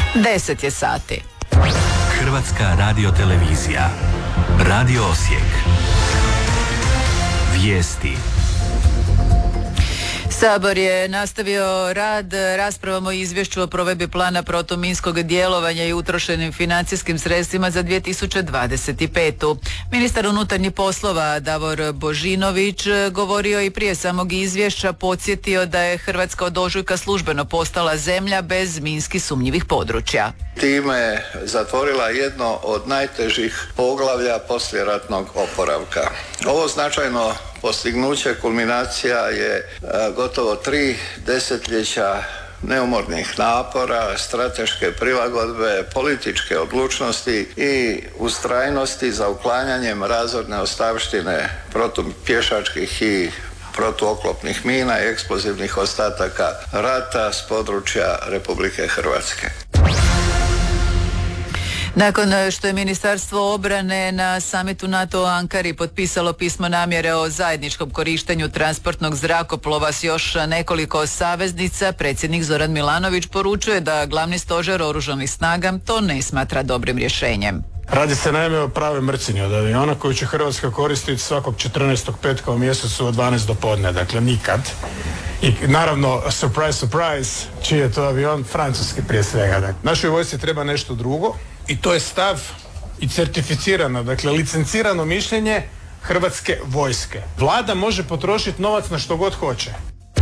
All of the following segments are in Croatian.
10 je sati. Hrvatska radiotelevizija. Radio Osijek. Vijesti. Sabor je nastavio rad raspravom o izvješću o provedbi plana protuminskog djelovanja i utrošenim financijskim sredstvima za 2025. Ministar unutarnjih poslova Davor Božinović govorio i prije samog izvješća, podsjetio da je Hrvatska od ožujka službeno postala zemlja bez minski sumnjivih područja. Time zatvorila jedno od najtežih poglavlja poslijeratnog oporavka. Ovo značajno postignuće kulminacija je gotovo 3 desetljeća neumornih napora, strateške prilagodbe, političke odlučnosti i ustrajnosti za uklanjanjem razorne ostavštine protupješačkih i protuoklopnih mina i eksplozivnih ostataka rata s područja Republike Hrvatske. Nakon što je Ministarstvo obrane na samitu NATO u Ankari potpisalo pismo namjere o zajedničkom korištenju transportnog zrakoplova s još nekoliko saveznica, predsjednik Zoran Milanović poručuje da glavni stožer oružanih snaga to ne smatra dobrim rješenjem. Radi se naime o pravoj mrcinji od aviona koju će Hrvatska koristiti svakog 14. petka u mjesecu od 12 do podne, dakle nikad. I naravno, surprise, surprise, čiji je to avion? Francuski prije svega. Našoj vojsci treba nešto drugo i to je stav i certificirano, dakle licencirano mišljenje Hrvatske vojske. Vlada može potrošiti novac na što god hoće.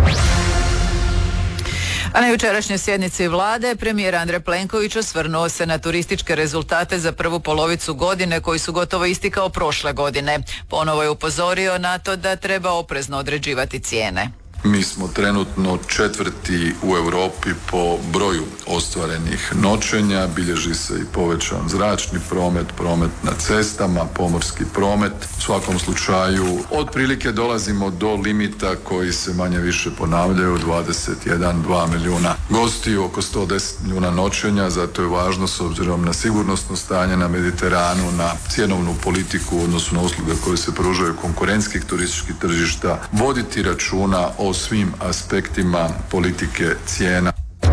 A na jučerašnjoj sjednici vlade premijer Andrej Plenković osvrnuo se na turističke rezultate za prvu polovicu godine koji su gotovo isti kao prošle godine. Ponovo je upozorio na to da treba oprezno određivati cijene. Mi smo trenutno 4. u Europi po broju ostvarenih noćenja, bilježi se i povećan zračni promet, promet na cestama, pomorski promet. U svakom slučaju otprilike dolazimo do limita koji se manje više ponavljaju, 21-2 milijuna gostiju, oko 110 milijuna noćenja, zato je važno s obzirom na sigurnosno stanje na Mediteranu, na cjenovnu politiku u odnosu na usluge koje se pružaju konkurentskih turističkih tržišta, voditi računa o svim aspektima politike cijena.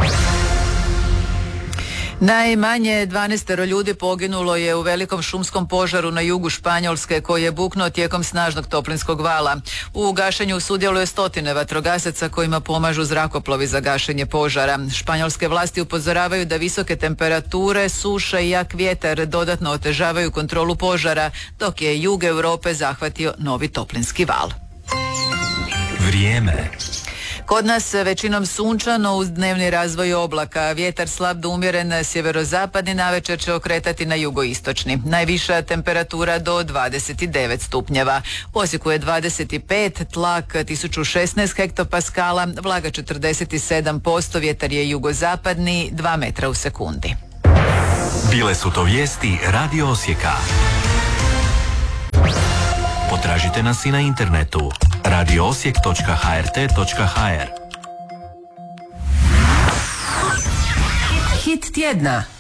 Najmanje 12 ljudi poginulo je u velikom šumskom požaru na jugu Španjolske koji je buknuo tijekom snažnog toplinskog vala. U gašenju sudjeluje stotine vatrogasaca kojima pomažu zrakoplovi za gašenje požara. Španjolske vlasti upozoravaju da visoke temperature, suša i jak vjetar dodatno otežavaju kontrolu požara, dok je jug Europe zahvatio novi toplinski val. Vrijeme. Kod nas većinom sunčano uz dnevni razvoj oblaka. Vjetar slab do umjeren sjeverozapadni, navečer će okretati na jugoistočni. Najviša temperatura do 29 stupnjeva. U Osijeku je 25, tlak 1016 hektopaskala, vlaga 47%, vjetar je jugozapadni 2 metra u sekundi. Bile su to vijesti Radio Osijeka. Potražite nas i na internetu radioosijek.hrt.hr. Hit tjedna.